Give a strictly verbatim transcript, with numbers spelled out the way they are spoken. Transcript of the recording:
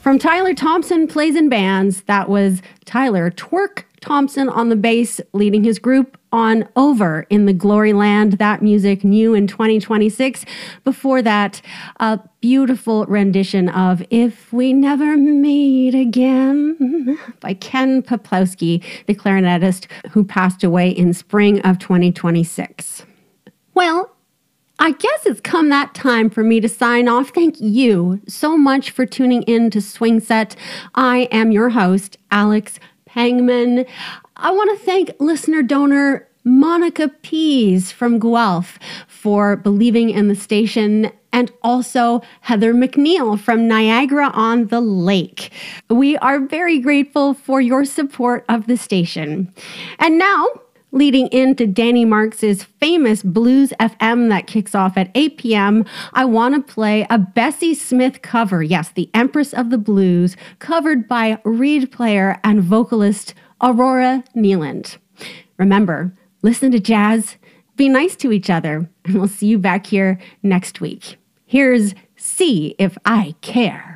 From Tyler Thompson Plays in Bands, that was Tyler Twerk Thompson on the bass, leading his group on Over in the Glory Land. That music new in twenty twenty-six. Before that, a beautiful rendition of If We Never Meet Again by Ken Peplowski, the clarinetist who passed away in spring of twenty twenty-six. Well, I guess it's come that time for me to sign off. Thank you so much for tuning in to Swing Set. I am your host, Alex Pangman. I want to thank listener donor Monica Pease from Guelph for believing in the station, and also Heather McNeil from Niagara-on-the-Lake. We are very grateful for your support of the station. And now, leading into Danny Marks' famous Blues F M that kicks off at eight p.m., I want to play a Bessie Smith cover. Yes, the Empress of the Blues, covered by reed player and vocalist Aurora Nealand. Remember, listen to jazz, be nice to each other, and we'll see you back here next week. Here's See If I Care.